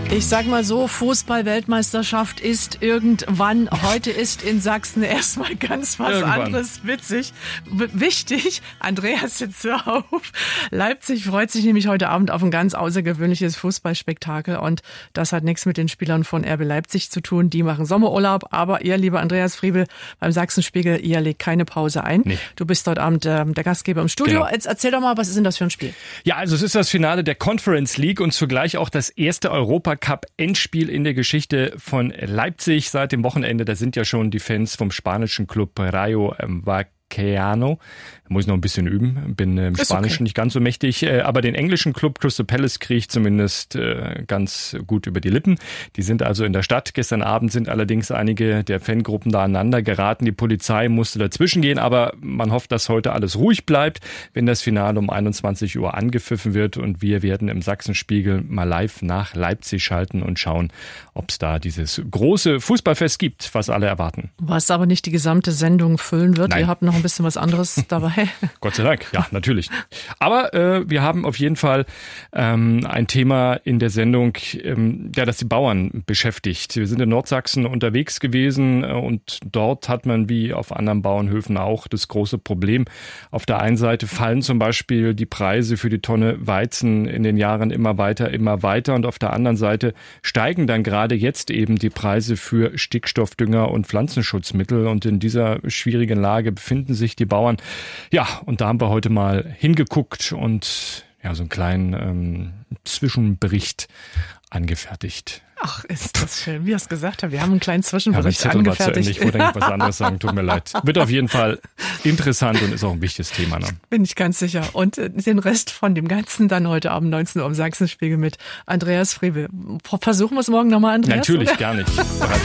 Ich sag mal so, Fußball-Weltmeisterschaft ist irgendwann. Heute ist in Sachsen erstmal ganz was anderes wichtig. Andreas sitzt auf. Leipzig freut sich nämlich heute Abend auf ein ganz außergewöhnliches Fußballspektakel. Und das hat nichts mit den Spielern von RB Leipzig zu tun. Die machen Sommerurlaub. Aber ihr, lieber Andreas Friebel, beim Sachsenspiegel, ihr legt keine Pause ein. Nee. Du bist heute Abend der Gastgeber im Studio. Genau. Jetzt erzähl doch mal, was ist denn das für ein Spiel? Ja, also es ist das Finale der Conference League und zugleich auch das erste Europacup-Endspiel in der Geschichte von Leipzig seit dem Wochenende. Da sind ja schon die Fans vom spanischen Club Rayo Vallecano. Da muss ich noch ein bisschen üben, bin im Spanischen nicht ganz so mächtig, aber den englischen Club Crystal Palace kriege ich zumindest ganz gut über die Lippen. Die sind also in der Stadt. Gestern Abend sind allerdings einige der Fangruppen da aneinander geraten. Die Polizei musste dazwischen gehen, aber man hofft, dass heute alles ruhig bleibt, wenn das Finale um 21 Uhr angepfiffen wird, und wir werden im Sachsenspiegel mal live nach Leipzig schalten und schauen, ob es da dieses große Fußballfest gibt, was alle erwarten. Was aber nicht die gesamte Sendung füllen wird. Nein. Ihr habt noch ein bisschen was anderes dabei. Gott sei Dank, ja, natürlich. Aber wir haben auf jeden Fall ein Thema in der Sendung, das die Bauern beschäftigt. Wir sind in Nordsachsen unterwegs gewesen und dort hat man wie auf anderen Bauernhöfen auch das große Problem. Auf der einen Seite fallen zum Beispiel die Preise für die Tonne Weizen in den Jahren immer weiter und auf der anderen Seite steigen dann gerade jetzt eben die Preise für Stickstoffdünger und Pflanzenschutzmittel, und in dieser schwierigen Lage befinden sich die Bauern. Ja, und da haben wir heute mal hingeguckt und ja, so einen kleinen Zwischenbericht angefertigt. Ach, ist das schön, wie er es gesagt hat. Wir haben einen kleinen Zwischenbericht angefertigt. Ich wollte eigentlich was anderes sagen, tut mir leid. Wird auf jeden Fall interessant und ist auch ein wichtiges Thema. Ne? Bin ich ganz sicher. Und den Rest von dem Ganzen dann heute Abend 19 Uhr im Sachsenspiegel mit Andreas Friebel. Versuchen wir es morgen nochmal, Andreas? Natürlich, gar nicht.